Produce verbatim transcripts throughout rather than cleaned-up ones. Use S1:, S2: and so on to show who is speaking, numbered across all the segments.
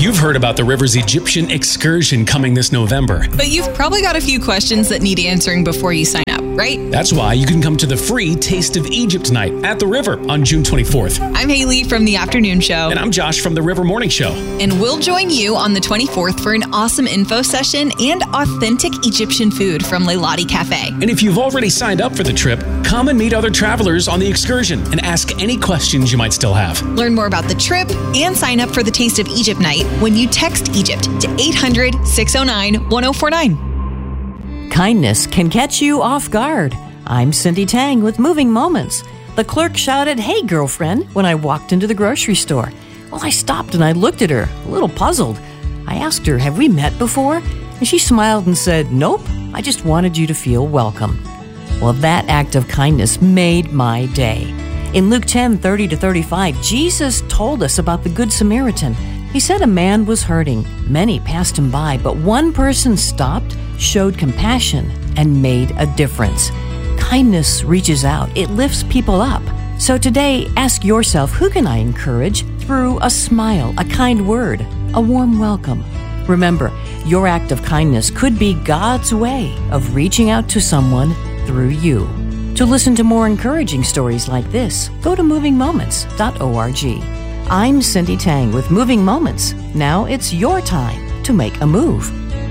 S1: You've heard about the River's Egyptian excursion coming this November.
S2: But you've probably got a few questions that need answering before you sign up, right?
S1: That's why you can come to the free Taste of Egypt night at the River on June twenty-fourth.
S2: I'm Haley from The Afternoon Show.
S1: And I'm Josh from the River Morning Show.
S2: And we'll join you on the twenty-fourth for an awesome info session and authentic Egyptian food from Leilani Cafe.
S1: And if you've already signed up for the trip, come and meet other travelers on the excursion and ask any questions you might still have.
S2: Learn more about the trip and sign up for the Taste of Egypt night when you text Egypt to eight hundred, six oh nine, one oh four nine.
S3: Kindness can catch you off guard. I'm Cindy Tang with Moving Moments. The clerk shouted, "Hey, girlfriend," when I walked into the grocery store. Well, I stopped and I looked at her, a little puzzled. I asked her, "Have we met before?" And she smiled and said, "Nope, I just wanted you to feel welcome." Well, that act of kindness made my day. In Luke ten, thirty to thirty-five, Jesus told us about the Good Samaritan. He said a man was hurting. Many passed him by, but one person stopped, showed compassion, and made a difference. Kindness reaches out. It lifts people up. So today, ask yourself, who can I encourage through a smile, a kind word, a warm welcome? Remember, your act of kindness could be God's way of reaching out to someone through you. To listen to more encouraging stories like this, go to moving moments dot org. I'm Cindy Tang with Moving Moments. Now it's your time to make a move.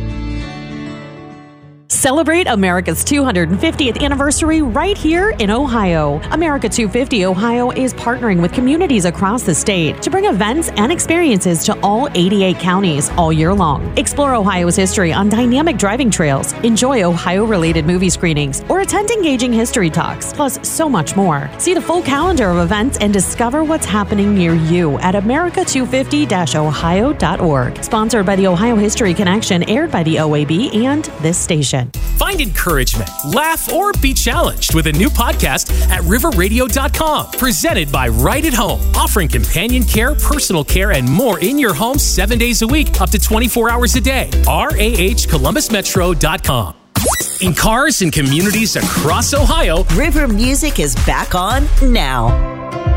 S4: Celebrate America's two hundred fiftieth anniversary right here in Ohio. America two fifty Ohio is partnering with communities across the state to bring events and experiences to all eighty-eight counties all year long. Explore Ohio's history on dynamic driving trails, enjoy Ohio-related movie screenings, or attend engaging history talks, plus so much more. See the full calendar of events and discover what's happening near you at america two fifty dash ohio dot org. Sponsored by the Ohio History Connection, aired by the O A B and this station.
S5: Find encouragement, laugh, or be challenged with a new podcast at river radio dot com. Presented by Right at Home, offering companion care, personal care, and more in your home seven days a week, up to twenty-four hours a day. R A H columbus metro dot com. In cars and communities across Ohio,
S6: River Music is back on now.